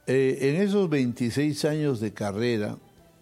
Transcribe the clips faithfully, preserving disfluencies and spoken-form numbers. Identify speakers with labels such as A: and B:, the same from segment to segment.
A: Eh, en esos veintiséis años de carrera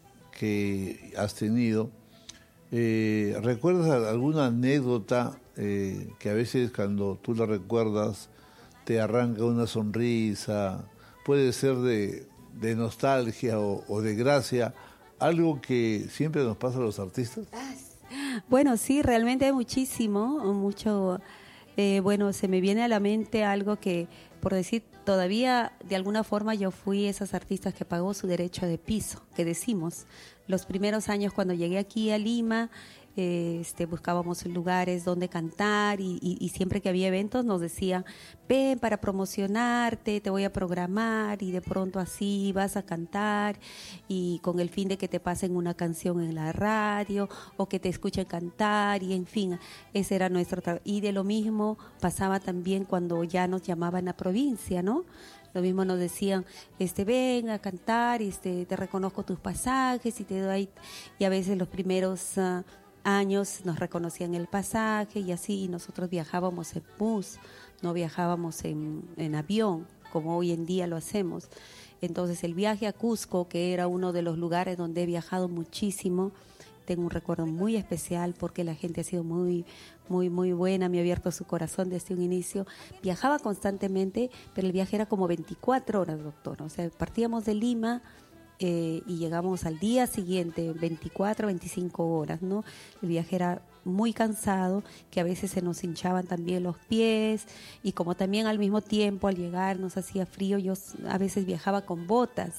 A: que has tenido, eh, ¿recuerdas alguna anécdota eh, que a veces cuando tú la recuerdas te arranca una sonrisa? Puede ser de, de nostalgia o, o de gracia, algo que siempre nos pasa a los artistas.
B: Bueno, sí, realmente hay muchísimo, mucho, eh, bueno, se me viene a la mente algo que, por decir, todavía de alguna forma yo fui esas artistas que pagó su derecho de piso, que decimos. Los primeros años cuando llegué aquí a Lima, eh, este, buscábamos lugares donde cantar y, y, y siempre que había eventos nos decían, ven para promocionarte, te voy a programar y de pronto así vas a cantar y con el fin de que te pasen una canción en la radio o que te escuchen cantar y en fin, ese era nuestro trabajo. Y de lo mismo pasaba también cuando ya nos llamaban a provincia, ¿no? Lo mismo nos decían, este, ven a cantar, este, te reconozco tus pasajes y te doy, y a veces los primeros uh, años nos reconocían el pasaje y así, y nosotros viajábamos en bus, no viajábamos en, en avión, como hoy en día lo hacemos. Entonces el viaje a Cusco, que era uno de los lugares donde he viajado muchísimo, tengo un recuerdo muy especial porque la gente ha sido muy, muy, muy buena, me ha abierto su corazón desde un inicio. Viajaba constantemente, pero el viaje era como veinticuatro horas, doctor. O sea, partíamos de Lima eh, y llegamos al día siguiente, veinticuatro, veinticinco horas, ¿no? El viaje era muy cansado, que a veces se nos hinchaban también los pies y como también al mismo tiempo al llegar nos hacía frío, yo a veces viajaba con botas.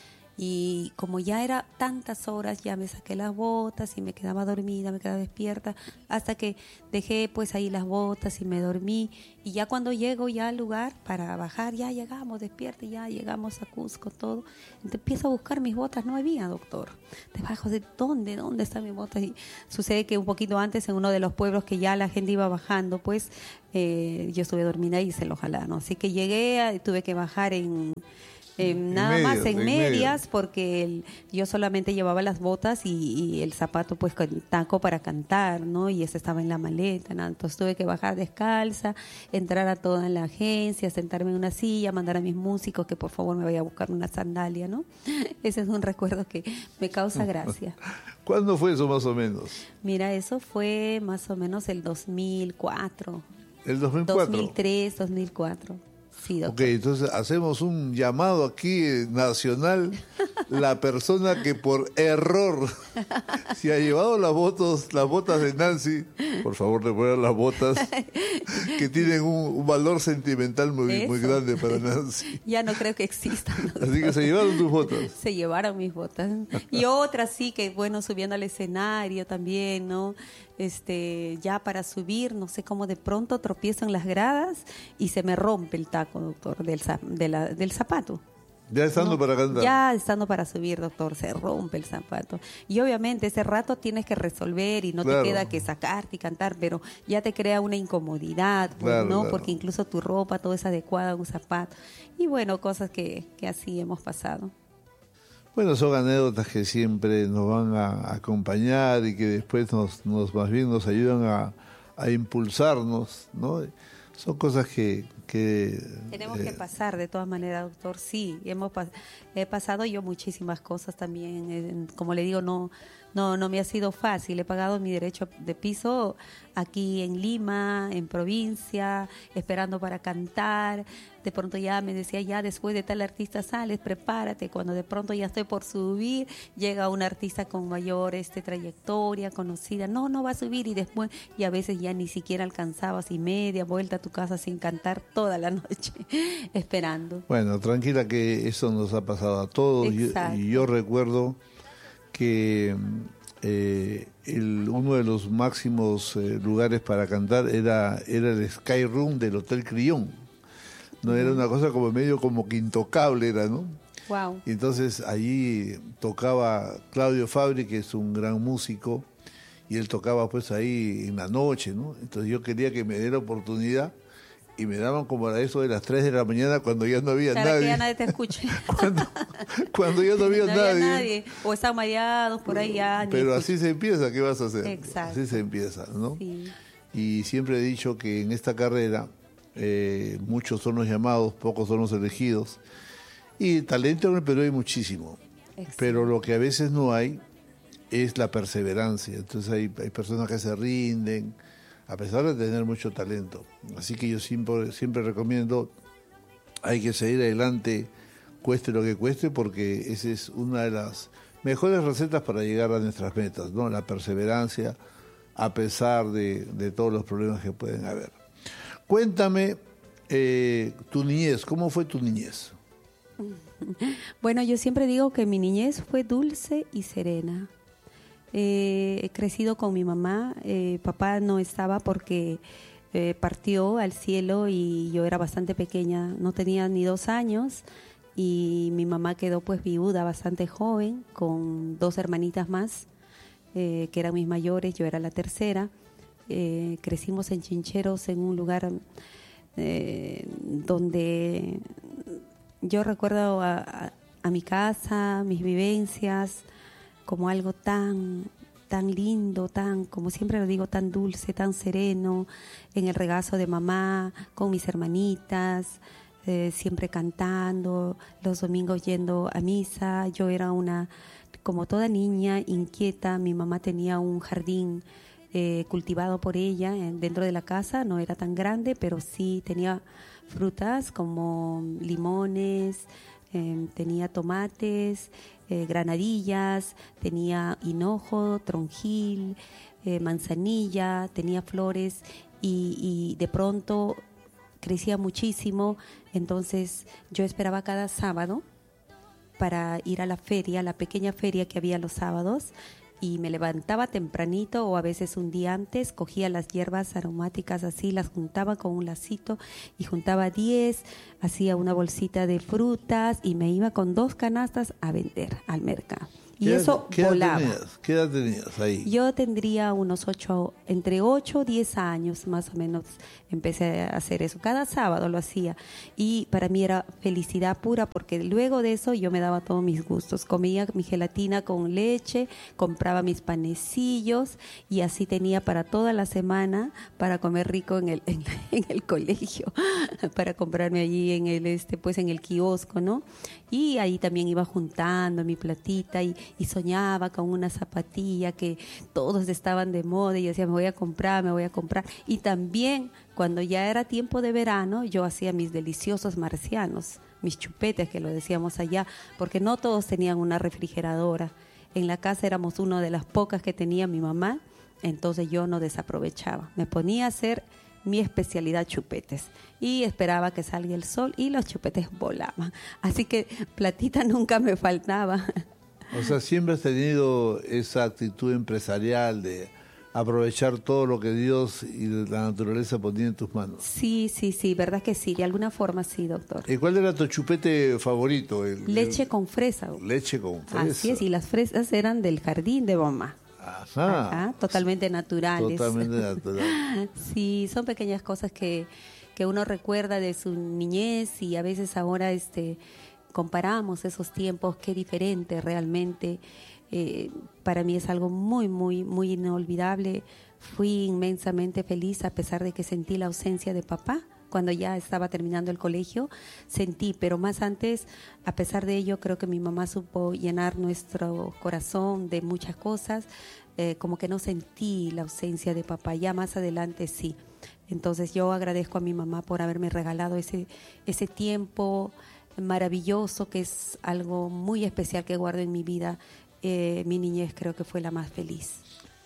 B: Y como ya era tantas horas, ya me saqué las botas y me quedaba dormida, me quedaba despierta, hasta que dejé pues ahí las botas y me dormí. Y ya cuando llego ya al lugar para bajar, ya llegamos, despierta, ya llegamos a Cusco, todo. Entonces empiezo a buscar mis botas, no había, doctor. Debajo de, ¿dónde? ¿Dónde están mis botas? Y sucede que un poquito antes, en uno de los pueblos que ya la gente iba bajando, pues eh, yo estuve dormida y se lo jalaron. Así que llegué, tuve que bajar en... Eh, nada medias, más en, en medias medio. Porque el, yo solamente llevaba las botas y, y el zapato pues con taco para cantar, ¿no? Y ese estaba en la maleta, ¿no? Entonces tuve que bajar descalza, entrar a toda la agencia, sentarme en una silla, mandar a mis músicos que por favor me vaya a buscar una sandalia, ¿no? Ese es un recuerdo que me causa gracia.
A: ¿Cuándo fue eso más o menos?
B: Mira, eso fue más o menos el dos mil cuatro.
A: ¿El dos mil cuatro?
B: dos mil tres, dos mil cuatro. Sí, doctor.
A: Ok, entonces hacemos un llamado aquí eh, nacional. La persona que por error se ha llevado las botas, las botas de Nancy, por favor devuelvan las botas que tienen un, un valor sentimental muy, muy grande para Nancy.
B: Ya no creo que existan. ¿No?
A: Así que se llevaron tus botas.
B: Se llevaron mis botas. Y otras sí que, bueno, subiendo al escenario también, ¿no? Este, ya para subir, no sé cómo de pronto tropiezo en las gradas y se me rompe el taco, doctor, del, de la, del zapato.
A: Ya estando
B: ¿no?
A: para cantar.
B: Ya estando para subir, doctor, se rompe el zapato. Y obviamente ese rato tienes que resolver y no claro. te queda que sacarte y cantar, pero ya te crea una incomodidad, pues, claro, ¿no? Claro. Porque incluso tu ropa, todo es adecuada a un zapato. Y bueno, cosas que, que así hemos pasado.
A: Bueno, son anécdotas que siempre nos van a acompañar y que después nos, nos más bien nos ayudan a, a impulsarnos, ¿no? Son cosas que... que
B: Tenemos
A: eh,
B: que pasar de todas maneras, doctor. Sí, hemos pas- he pasado yo muchísimas cosas también. Eh, como le digo, no, no, no me ha sido fácil. He pagado mi derecho de piso aquí en Lima, en provincia, esperando para cantar. De pronto ya me decía, ya después de tal artista sales, prepárate. Cuando de pronto ya estoy por subir, llega un artista con mayor este trayectoria, conocida. No, no va a subir y después, y a veces ya ni siquiera alcanzabas y media vuelta a tu casa sin cantar toda la noche, esperando.
A: Bueno, tranquila que eso nos ha pasado a todos. Y, y yo recuerdo que eh, el, uno de los máximos eh, lugares para cantar era, era el Sky Room del Hotel Crillon. No, era una cosa como medio como que intocable era, ¿no?
B: Wow.
A: Y entonces allí tocaba Claudio Fabri, que es un gran músico, y él tocaba pues ahí en la noche, ¿no? Entonces yo quería que me diera oportunidad y me daban como a eso de las tres de la mañana cuando ya no había
B: Para
A: nadie.
B: que ya nadie te escuche.
A: cuando, cuando ya no había,
B: no
A: nadie.
B: había nadie. O están mareados por ahí ya.
A: Pero así se empieza, ¿qué vas a hacer?
B: Exacto.
A: Así se empieza, ¿no?
B: Sí.
A: Y siempre he dicho que en esta carrera eh, muchos son los llamados, pocos son los elegidos. Y talento en el Perú hay muchísimo,
B: Exacto.
A: pero lo que a veces no hay es la perseverancia. Entonces hay, hay personas que se rinden, a pesar de tener mucho talento. Así que yo siempre, siempre recomiendo, hay que seguir adelante, cueste lo que cueste, porque esa es una de las mejores recetas para llegar a nuestras metas, ¿no? La perseverancia, a pesar de, de todos los problemas que pueden haber. Cuéntame eh, tu niñez, ¿cómo fue tu niñez?
B: Bueno, yo siempre digo que mi niñez fue dulce y serena. Eh, he crecido con mi mamá, eh, papá no estaba porque eh, partió al cielo y yo era bastante pequeña, no tenía ni dos años y mi mamá quedó pues viuda bastante joven con dos hermanitas más, eh, que eran mis mayores, yo era la tercera. Eh, crecimos en Chincheros, en un lugar eh, donde yo recuerdo a, a, a mi casa, mis vivencias, como algo tan, tan lindo, tan, como siempre lo digo, tan dulce, tan sereno, en el regazo de mamá, con mis hermanitas, eh, siempre cantando, los domingos yendo a misa. Yo era una, como toda niña, inquieta. Mi mamá tenía un jardín eh, cultivado por ella eh, dentro de la casa, no era tan grande, pero sí tenía frutas como limones, eh, tenía tomates, eh, granadillas, tenía hinojo, tronjil, eh, manzanilla, tenía flores y, y de pronto crecía muchísimo. Entonces yo esperaba cada sábado para ir a la feria, la pequeña feria que había los sábados, y me levantaba tempranito o a veces un día antes, cogía las hierbas aromáticas así, las juntaba con un lacito y juntaba diez, hacía una bolsita de frutas y me iba con dos canastas a vender al mercado. Y
A: ¿Qué
B: eso
A: edad, ¿qué edad
B: volaba.
A: tenías? ¿Qué edad tenías ahí?
B: Yo tendría unos ocho, entre ocho o diez años más o menos empecé a hacer eso. Cada sábado lo hacía y para mí era felicidad pura porque luego de eso yo me daba todos mis gustos. Comía mi gelatina con leche, compraba mis panecillos y así tenía para toda la semana para comer rico en el, en, en el colegio, para comprarme allí en el este pues en el kiosco, ¿no? Y ahí también iba juntando mi platita y, y soñaba con una zapatilla que todos estaban de moda y yo decía, me voy a comprar, me voy a comprar. Y también cuando ya era tiempo de verano, yo hacía mis deliciosos marcianos, mis chupetes que lo decíamos allá, porque no todos tenían una refrigeradora. En la casa éramos una de las pocas que tenía mi mamá, entonces yo no desaprovechaba. Me ponía a hacer mi especialidad, chupetes, y esperaba que salga el sol y los chupetes volaban. Así que platita nunca me faltaba.
A: O sea, siempre has tenido esa actitud empresarial de aprovechar todo lo que Dios y la naturaleza ponían en tus manos.
B: Sí, sí, sí, verdad que sí, de alguna forma sí, doctor.
A: ¿Y cuál era tu chupete favorito? El,
B: Leche
A: el,
B: con fresa.
A: Leche con fresa.
B: Así es, y las fresas eran del jardín de mamá.
A: Ajá.
B: Ajá, totalmente naturales.
A: Totalmente natural.
B: Sí, son pequeñas cosas que, que uno recuerda de su niñez y a veces ahora este comparamos esos tiempos, qué diferente realmente. Eh, para mí es algo muy, muy, muy inolvidable. Fui inmensamente feliz a pesar de que sentí la ausencia de papá. Cuando ya estaba terminando el colegio, sentí, pero más antes, a pesar de ello, creo que mi mamá supo llenar nuestro corazón de muchas cosas, eh, como que no sentí la ausencia de papá, ya más adelante sí. Entonces yo agradezco a mi mamá por haberme regalado ese, ese tiempo maravilloso, que es algo muy especial que guardo en mi vida. Eh, mi niñez creo que fue la más feliz.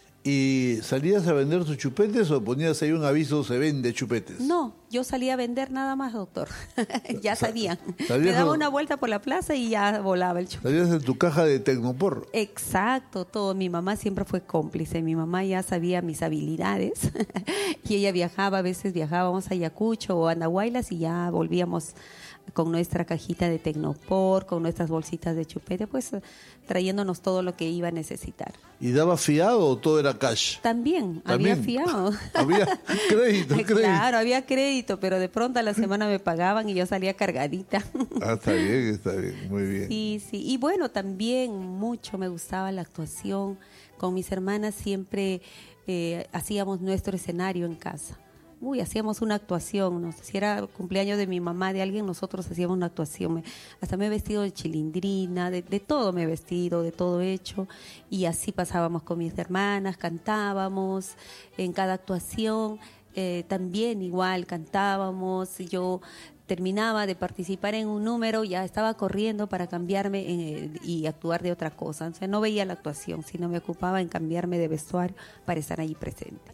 A: ¿Y salías a vender tus chupetes o ponías ahí un aviso, se vende chupetes?
B: No, yo salía a vender nada más, doctor. Ya sabían. Me
A: ¿Salías
B: daba
A: a-
B: una vuelta por la plaza y ya volaba el chupete.
A: Salías en tu caja de Tecnopor.
B: Exacto, todo. Mi mamá siempre fue cómplice. Mi mamá ya sabía mis habilidades y ella viajaba, a veces viajábamos a Ayacucho o a Andahuaylas y ya volvíamos con nuestra cajita de Tecnopor, con nuestras bolsitas de chupete, pues trayéndonos todo lo que iba a necesitar.
A: ¿Y daba fiado o todo era cash?
B: También,
A: También.
B: había fiado.
A: Había crédito, crédito.
B: Claro, había crédito, pero de pronto a la semana me pagaban y yo salía cargadita.
A: Ah, está bien, está bien, muy bien.
B: Sí, sí. Y bueno, también mucho me gustaba la actuación. Con mis hermanas siempre eh, hacíamos nuestro escenario en casa. uy, hacíamos una actuación, ¿no? Si era el cumpleaños de mi mamá, de alguien, nosotros hacíamos una actuación. Me, hasta me he vestido de chilindrina, de, de todo me he vestido, de todo hecho. Y así pasábamos con mis hermanas, cantábamos en cada actuación. Eh, también igual cantábamos. Yo terminaba de participar en un número, ya estaba corriendo para cambiarme en, y actuar de otra cosa. O sea, no veía la actuación, sino me ocupaba en cambiarme de vestuario para estar allí presente.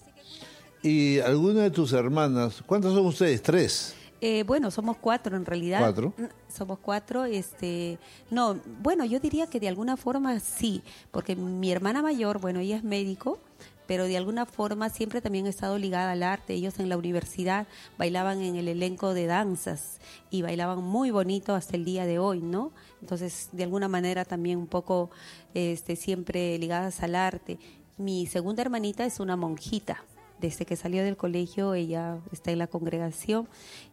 A: ¿Y alguna de tus hermanas, cuántas son ustedes? ¿Tres?
B: Eh, bueno, somos cuatro en realidad.
A: ¿Cuatro?
B: Somos cuatro. Este, no, bueno, yo diría que de alguna forma sí, porque mi hermana mayor, bueno, ella es médico, pero de alguna forma siempre también ha estado ligada al arte. Ellos en la universidad bailaban en el elenco de danzas y bailaban muy bonito hasta el día de hoy, ¿no? Entonces, de alguna manera también un poco este, siempre ligadas al arte. Mi segunda hermanita es una monjita. Desde que salió del colegio ella está en la congregación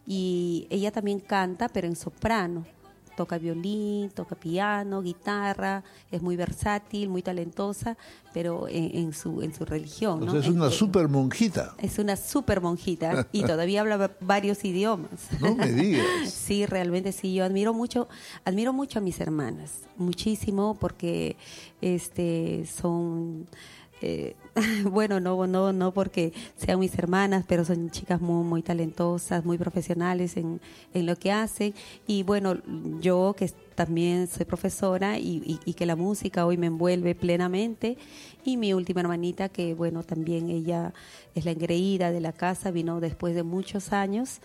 B: y ella también canta, pero en soprano. Toca violín, toca piano, guitarra, es muy versátil, muy talentosa, pero en, en su en su religión, ¿no?
A: O sea, es una
B: en,
A: super monjita.
B: Es una super monjita y todavía habla varios idiomas.
A: No me digas.
B: Sí, realmente sí. Yo admiro mucho, admiro mucho a mis hermanas, muchísimo, porque este son Eh, bueno, no, no, no porque sean mis hermanas, pero son chicas muy, muy talentosas, muy profesionales en, en lo que hacen. Y bueno, yo que también soy profesora y, y, y que la música hoy me envuelve plenamente. Y mi última hermanita, que bueno, también ella es la engreída de la casa, vino después de muchos años.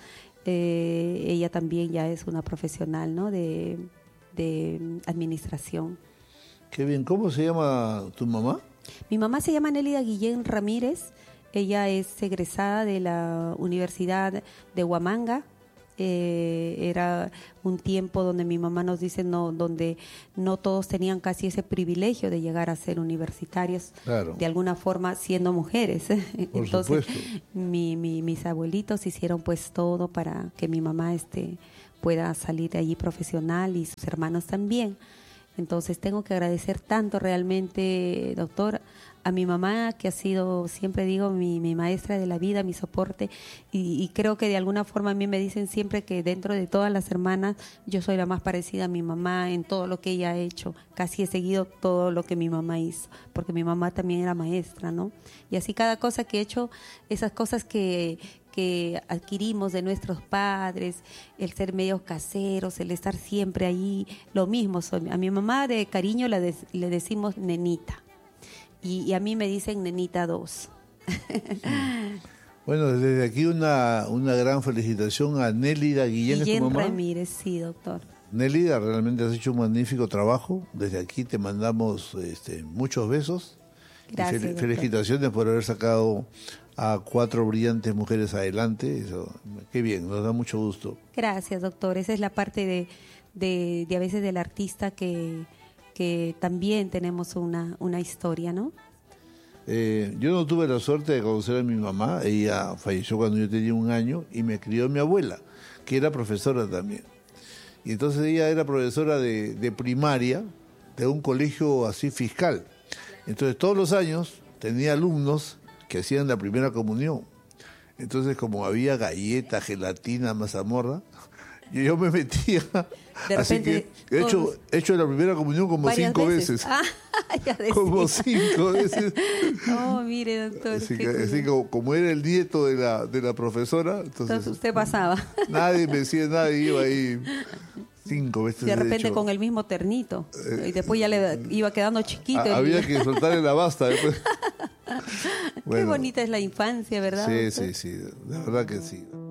B: Eh, ella también ya es una profesional, ¿no? de, de administración.
A: Qué bien. ¿Cómo se llama tu mamá?
B: Mi mamá se llama Nélida Guillén Ramírez, ella es egresada de la Universidad de Huamanga. Eh, era un tiempo donde mi mamá nos dice no, donde no todos tenían casi ese privilegio de llegar a ser universitarios,
A: claro,
B: de alguna forma siendo mujeres.
A: Por
B: Entonces
A: supuesto.
B: mi, mi, mis abuelitos hicieron pues todo para que mi mamá este, pueda salir de allí profesional y sus hermanos también. Entonces tengo que agradecer tanto realmente, doctor, a mi mamá, que ha sido, siempre digo, mi, mi maestra de la vida, mi soporte, y, y creo que de alguna forma a mí me dicen siempre que dentro de todas las hermanas yo soy la más parecida a mi mamá en todo lo que ella ha hecho. Casi he seguido todo lo que mi mamá hizo, porque mi mamá también era maestra, ¿no? Y así cada cosa que he hecho, esas cosas que... que adquirimos de nuestros padres, el ser medios caseros, el estar siempre ahí, lo mismo soy. A mi mamá de cariño le, de, le decimos nenita y, y a mí me dicen nenita dos.
A: Sí. Bueno, desde aquí una, una gran felicitación a Nélida Guillén.
B: Guillén
A: ¿Es tu mamá?
B: Ramírez, sí, doctor.
A: Nélida, realmente has hecho un magnífico trabajo. Desde aquí te mandamos este, muchos besos.
B: Gracias,
A: y fel- felicitaciones por haber sacado a cuatro brillantes mujeres adelante. Eso, qué bien, nos da mucho gusto.
B: Gracias, doctor. Esa es la parte de, de, de a veces del artista que, que también tenemos una, una historia, ¿no?
A: Eh, yo no tuve la suerte de conocer a mi mamá. Ella falleció cuando yo tenía un año y me crió mi abuela, que era profesora también. Y entonces ella era profesora de, de primaria de un colegio así fiscal. Entonces todos los años tenía alumnos que hacían la primera comunión. Entonces, como había galleta, gelatina, mazamorra, yo, yo me metía.
B: De
A: así
B: repente,
A: que he hecho, he hecho la primera comunión como cinco veces. veces.
B: Ah, ya decía.
A: Como cinco veces.
B: Oh, mire, doctor.
A: Así, que, así como, como era el nieto de la, de la profesora, entonces,
B: entonces usted pasaba.
A: Nadie me decía nada y iba ahí cinco veces.
B: De repente
A: hecho,
B: con el mismo ternito. Eh, y después ya le iba quedando chiquito.
A: A, había que soltarle la basta después.
B: Bueno, qué bonita es la infancia, ¿verdad?
A: Sí, sí, sí, de verdad que sí.